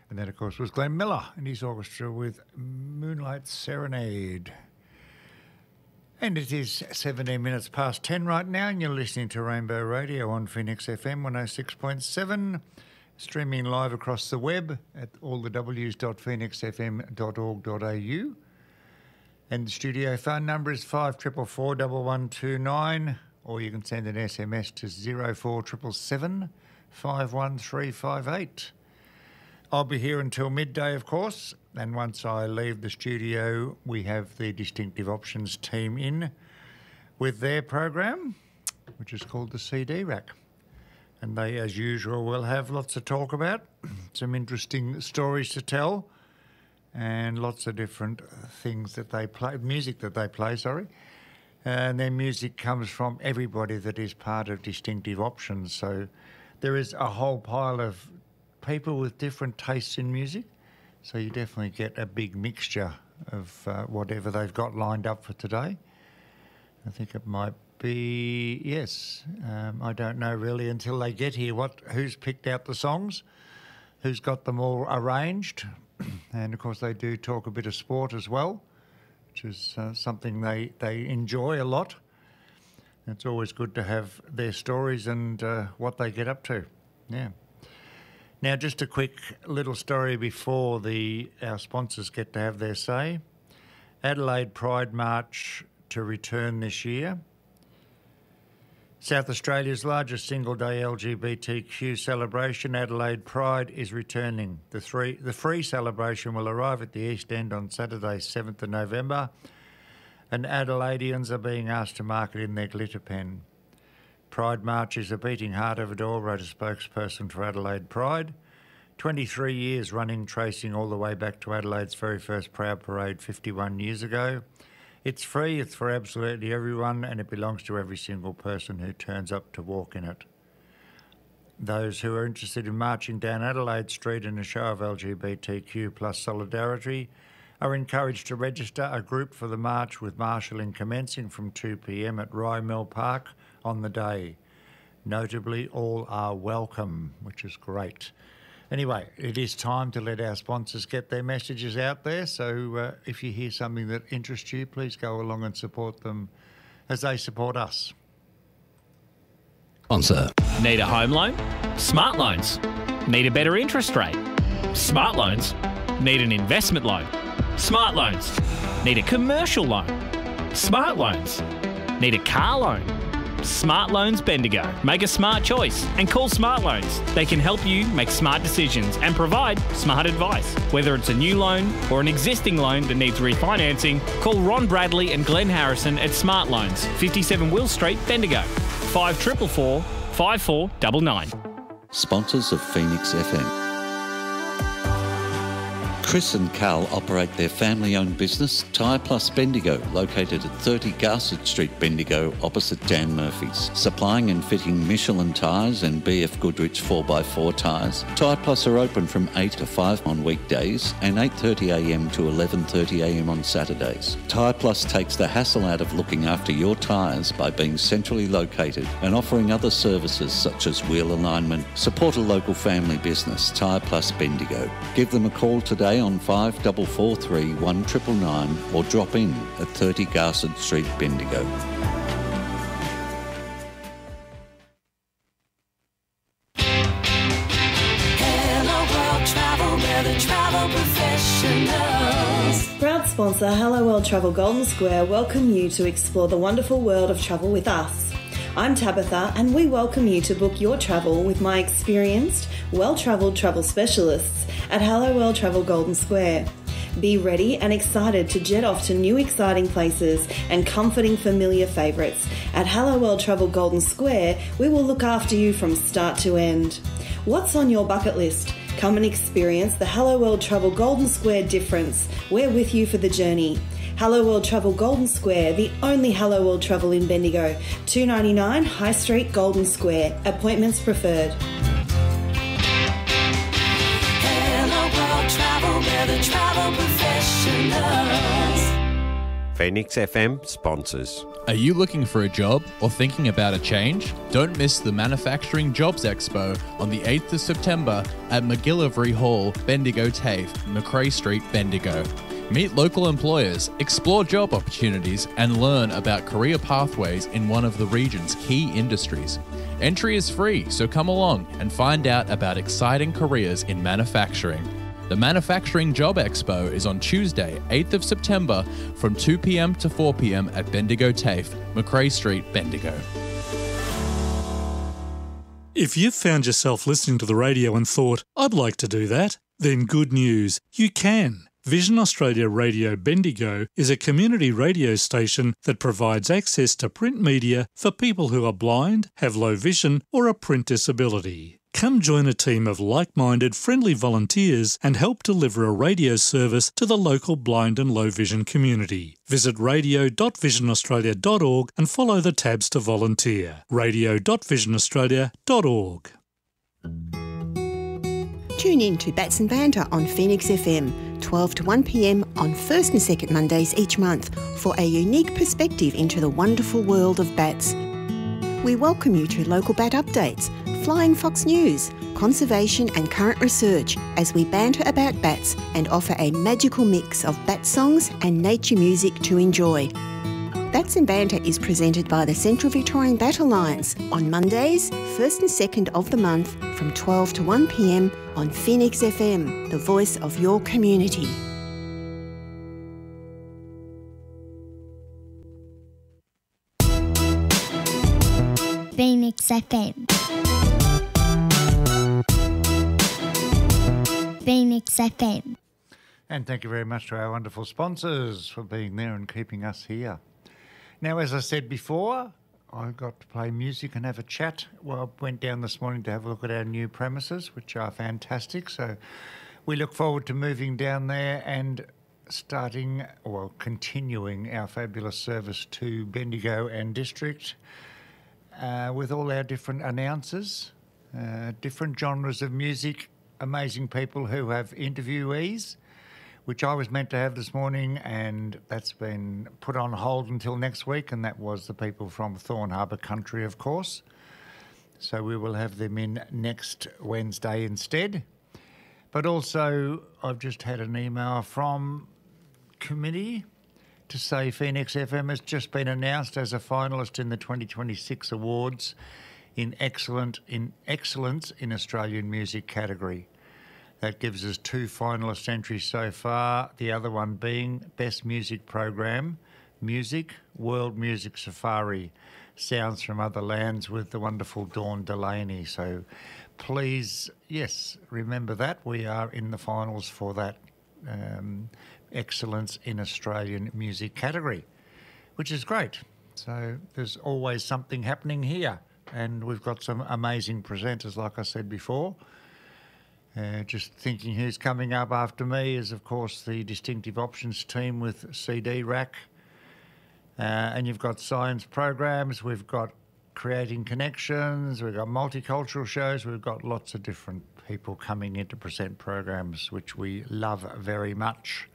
And that, of course, was Glenn Miller and his orchestra with Moonlight Serenade. And it is 17 minutes past 10 right now, and you're listening to Rainbow Radio on Phoenix FM 106.7, streaming live across the web at allthews.phoenixfm.org.au. And the studio phone number is 5444 1129, or you can send an SMS to 04777 51358. I'll be here until midday, of course, and once I leave the studio, we have the Distinctive Options team in with their program, which is called the CD Rack. And they, as usual, will have lots to talk about, some interesting stories to tell, and lots of different things that they play, music that they play, sorry. And their music comes from everybody that is part of Distinctive Options. So there is a whole pile of people with different tastes in music. So you definitely get a big mixture of whatever they've got lined up for today. I think it might be, yes. I don't know really until they get here who's picked out the songs, who's got them all arranged. And, of course, they do talk a bit of sport as well, which is something they enjoy a lot. It's always good to have their stories and what they get up to. Yeah. Now, just a quick little story before our sponsors get to have their say. Adelaide Pride March to return this year. South Australia's largest single-day LGBTQ celebration, Adelaide Pride, is returning. The free celebration will arrive at the East End on Saturday, 7th of November, and Adelaideans are being asked to mark it in their glitter pen. Pride March is a beating heart of it all, wrote a spokesperson for Adelaide Pride. 23 years running, tracing all the way back to Adelaide's very first Proud Parade 51 years ago. It's free, it's for absolutely everyone, and it belongs to every single person who turns up to walk in it. Those who are interested in marching down Adelaide Street in a show of LGBTQ plus solidarity are encouraged to register a group for the march, with marshalling commencing from 2 p.m. at Rye Mill Park on the day. Notably, all are welcome, which is great. Anyway, it is time to let our sponsors get their messages out there, so if you hear something that interests you, please go along and support them as they support us. Sponsor. Need a home loan? Smart Loans. Need a better interest rate? Smart Loans. Need an investment loan? Smart Loans. Need a commercial loan? Smart Loans. Need a car loan? Smart Loans Bendigo. Make a smart choice and call Smart Loans. They can help you make smart decisions and provide smart advice. Whether it's a new loan or an existing loan that needs refinancing, call Ron Bradley and Glenn Harrison at Smart Loans, 57 Will Street, Bendigo. 5444 5499. Sponsors of Phoenix FM. Chris and Carl operate their family-owned business, Tyre Plus Bendigo, located at 30 Garsett Street, Bendigo, opposite Dan Murphy's. Supplying and fitting Michelin tyres and BF Goodrich 4x4 tyres, Tyre Plus are open from 8 to 5 on weekdays and 8:30am to 11:30am on Saturdays. Tyre Plus takes the hassle out of looking after your tyres by being centrally located and offering other services such as wheel alignment. Support a local family business, Tyre Plus Bendigo. Give them a call today on 5443 1999 or drop in at 30 Garsett Street, Bendigo. Hello World Travel, we're the travel professionals. Proud sponsor Hello World Travel Golden Square welcome you to explore the wonderful world of travel with us. I'm Tabitha and we welcome you to book your travel with my experienced, well-travelled travel specialists at Hello World Travel Golden Square. Be ready and excited to jet off to new exciting places and comforting familiar favourites. At Hello World Travel Golden Square, we will look after you from start to end. What's on your bucket list? Come and experience the Hello World Travel Golden Square difference. We're with you for the journey. Hello World Travel Golden Square, the only Hello World Travel in Bendigo. 299 High Street, Golden Square. Appointments preferred. Hello World Travel, we're the travel professionals. Phoenix FM sponsors. Are you looking for a job or thinking about a change? Don't miss the Manufacturing Jobs Expo on the 8th of September at McGillivray Hall, Bendigo TAFE, Macrae Street, Bendigo. Meet local employers, explore job opportunities, and learn about career pathways in one of the region's key industries. Entry is free, so come along and find out about exciting careers in manufacturing. The Manufacturing Job Expo is on Tuesday, 8th of September from 2 p.m. to 4 p.m. at Bendigo TAFE, Macrae Street, Bendigo. If you've found yourself listening to the radio and thought, I'd like to do that, then good news, you can. Vision Australia Radio Bendigo is a community radio station that provides access to print media for people who are blind, have low vision, or a print disability. Come join a team of like-minded, friendly volunteers and help deliver a radio service to the local blind and low vision community. Visit radio.visionaustralia.org and follow the tabs to volunteer. radio.visionaustralia.org. Tune in to Bats and Banter on Phoenix FM, 12 to 1 p.m. on first and second Mondays each month for a unique perspective into the wonderful world of bats. We welcome you to local bat updates, Flying Fox News, conservation and current research as we banter about bats and offer a magical mix of bat songs and nature music to enjoy. Bats and Banter is presented by the Central Victorian Bat Alliance on Mondays, 1st and 2nd of the month from 12 to 1 p.m. on Phoenix FM, the voice of your community. Phoenix FM. Phoenix FM. And thank you very much to our wonderful sponsors for being there and keeping us here. Now, as I said before, I got to play music and have a chat. Well, I went down this morning to have a look at our new premises, which are fantastic. So we look forward to moving down there and continuing our fabulous service to Bendigo and District with all our different announcers, different genres of music, amazing people who have interviewees, which I was meant to have this morning, and that's been put on hold until next week, and that was the people from Thorn Harbour Country, of course. So we will have them in next Wednesday instead. But also, I've just had an email from committee to say Phoenix FM has just been announced as a finalist in the 2026 awards in Excellence in Australian Music category. That gives us 2 finalist entries so far, the other one being Best Music Program, Music, World Music Safari, Sounds from Other Lands with the wonderful Dawn Delaney. So please, yes, remember that. We are in the finals for that Excellence in Australian Music category, which is great. So there's always something happening here, and we've got some amazing presenters, like I said before. Just thinking who's coming up after me is, of course, the Distinctive Options team with CD Rack. And you've got science programs, we've got creating connections, we've got multicultural shows, we've got lots of different people coming in to present programs, which we love very much.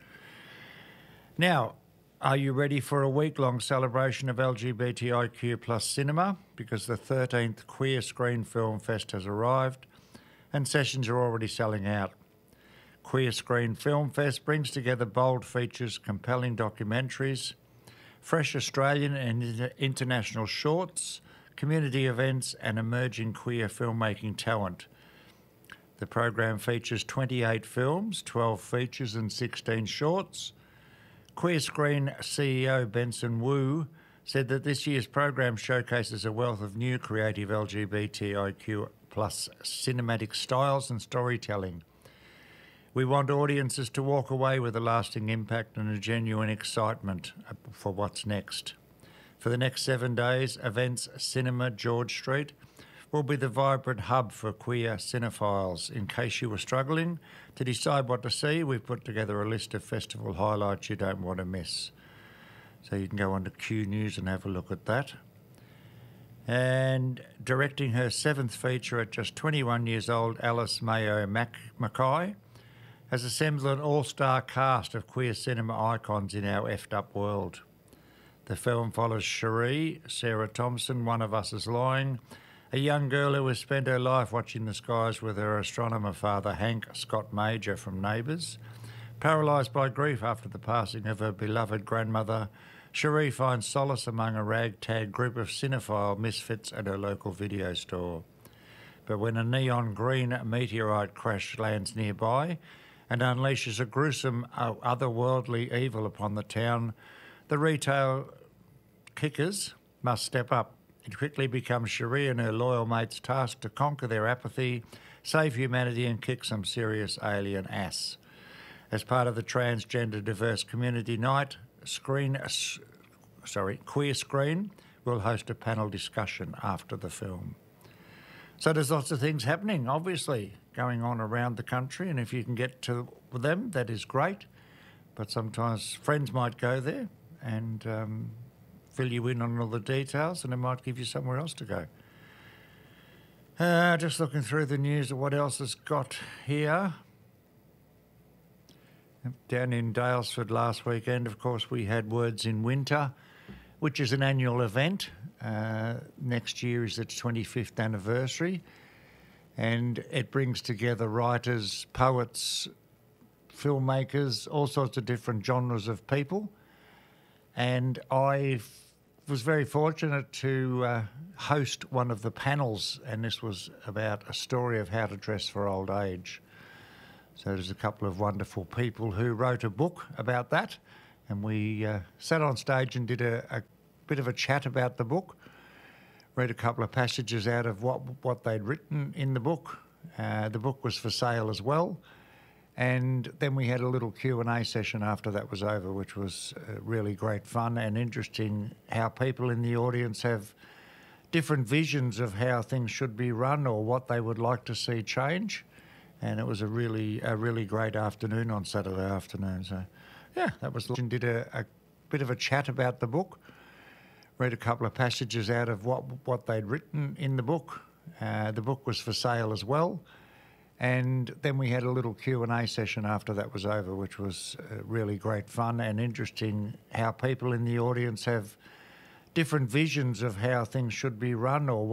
Now, are you ready for a week-long celebration of LGBTIQ plus cinema? Because the 13th Queer Screen Film Fest has arrived, and sessions are already selling out. Queer Screen Film Fest brings together bold features, compelling documentaries, fresh Australian and international shorts, community events and emerging queer filmmaking talent. The program features 28 films, 12 features and 16 shorts. Queer Screen CEO Benson Wu said that this year's program showcases a wealth of new creative LGBTIQ plus cinematic styles and storytelling. We want audiences to walk away with a lasting impact and a genuine excitement for what's next. For the next 7 days, Events Cinema George Street will be the vibrant hub for queer cinephiles. In case you were struggling to decide what to see, we've put together a list of festival highlights you don't want to miss. So you can go on to Q News and have a look at that. And directing her 7th feature at just 21 years old, Alice Mayo Mackay has assembled an all-star cast of queer cinema icons in our effed up world. The film follows Cherie, Sarah Thompson, One of Us is Lying, a young girl who has spent her life watching the skies with her astronomer father, Hank Scott Major from Neighbours. Paralysed by grief after the passing of her beloved grandmother, Cherie finds solace among a ragtag group of cinephile misfits at her local video store. But when a neon green meteorite crash lands nearby and unleashes a gruesome otherworldly evil upon the town, the retail kickers must step up. It quickly becomes Cherie and her loyal mates tasked to conquer their apathy, save humanity and kick some serious alien ass. As part of the Transgender Diverse Community Night, Queer Screen will host a panel discussion after the film. So there's lots of things happening, obviously, going on around the country, and if you can get to them, that is great. But sometimes friends might go there and fill you in on all the details, and it might give you somewhere else to go. Just looking through the news of what else has got here. Down in Daylesford last weekend, of course, we had Words in Winter, which is an annual event. Next year is its 25th anniversary, and it brings together writers, poets, filmmakers, all sorts of different genres of people. And I was very fortunate to host one of the panels, and this was about a story of how to dress for old age. So there's a couple of wonderful people who wrote a book about that, and we sat on stage and did a bit of a chat about the book, read a couple of passages out of what they'd written in the book. The book was for sale as well, and then we had a little Q&A session after that was over, which was really great fun and interesting, how people in the audience have different visions of how things should be run or what they would like to see change. And it was a really great afternoon on Saturday afternoon. So, yeah, that was. Did a bit of a chat about the book, read a couple of passages out of what they'd written in the book. The book was for sale as well, and then we had a little Q&A session after that was over, which was really great fun and interesting, how people in the audience have different visions of how things should be run or